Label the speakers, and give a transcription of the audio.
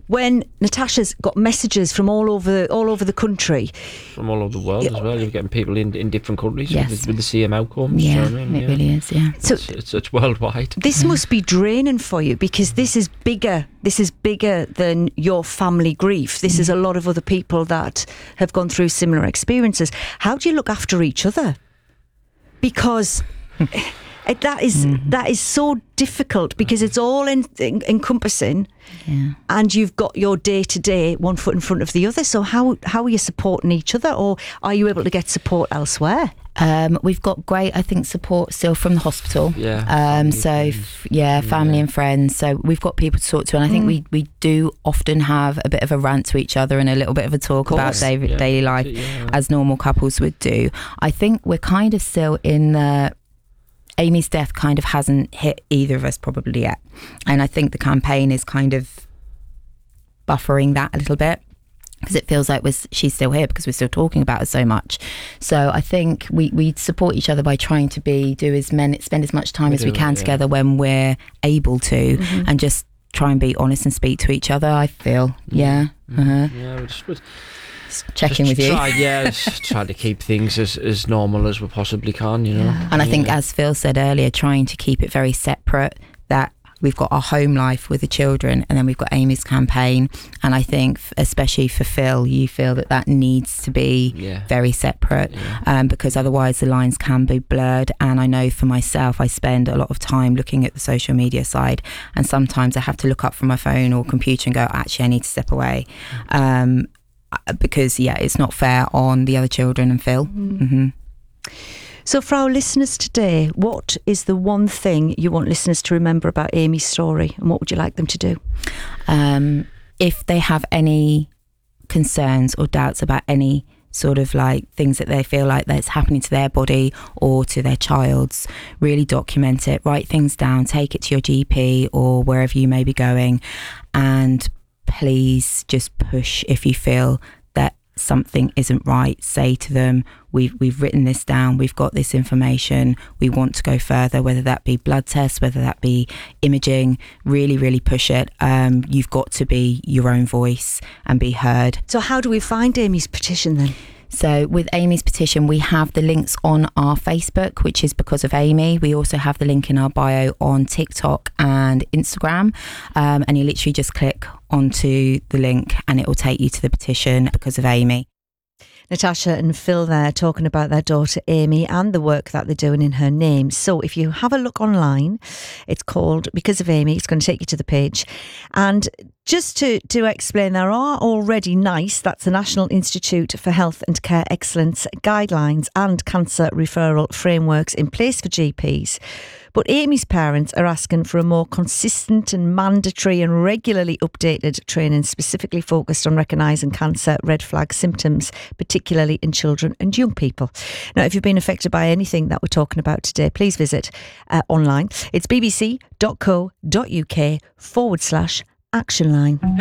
Speaker 1: when Natasha's got messages from all over the country,
Speaker 2: from all over the world as well. You're getting people in different countries with the same outcomes.
Speaker 3: Yeah,
Speaker 2: you know what I mean?
Speaker 3: it really is. Yeah.
Speaker 1: So
Speaker 2: it's worldwide.
Speaker 1: This must be draining for you, because this is bigger. This is bigger than your family grief. This is a lot of other people that have gone through similar experiences. How do you look after each other? Because that is so difficult, because it's all encompassing, and you've got your day-to-day one foot in front of the other. So how are you supporting each other, or are you able to get support elsewhere?
Speaker 3: We've got great, I think, support still from the hospital. Family and friends. So we've got people to talk to, and I think we do often have a bit of a rant to each other and a little bit of a talk about daily life, as normal couples would do. I think we're kind of still in the... Amy's death kind of hasn't hit either of us probably yet. And I think the campaign is kind of buffering that a little bit, because it feels like she's still here because we're still talking about her so much. So I think we support each other by trying to spend as much time as we can together when we're able to, and just try and be honest and speak to each other, I feel. Checking with you.
Speaker 2: Try to keep things as normal as we possibly can, you know.
Speaker 3: And I think, as Phil said earlier, trying to keep it very separate, that we've got our home life with the children, and then we've got Amy's campaign. And I think, especially for Phil, you feel that needs to be very separate, because otherwise the lines can be blurred. And I know for myself, I spend a lot of time looking at the social media side, and sometimes I have to look up from my phone or computer and go, actually, I need to step away. Because it's not fair on the other children and Phil.
Speaker 1: So for our listeners today, what is the one thing you want listeners to remember about Amy's story, and what would you like them to do?
Speaker 3: If they have any concerns or doubts about any sort of like things that they feel like that's happening to their body or to their child's, really document it, write things down, take it to your GP or wherever you may be going, and please just push if you feel that something isn't right. Say to them, we've written this down, we've got this information, we want to go further, whether that be blood tests, whether that be imaging. Really, really push it. You've got to be your own voice and be heard.
Speaker 1: So how do we find Amy's petition then?
Speaker 3: So with Amy's petition, we have the links on our Facebook, which is Because of Amy. We also have the link in our bio on TikTok and Instagram. And you literally just click onto the link and it will take you to the petition Because of Amy.
Speaker 1: Natasha and Phil there talking about their daughter Amy and the work that they're doing in her name. So if you have a look online, it's called Because of Amy. It's going to take you to the page. And just to explain, there are already NICE, that's the National Institute for Health and Care Excellence, guidelines and cancer referral frameworks in place for GPs. But Amy's parents are asking for a more consistent and mandatory and regularly updated training specifically focused on recognising cancer red flag symptoms, particularly in children and young people. Now, if you've been affected by anything that we're talking about today, please visit online. It's bbc.co.uk/actionline.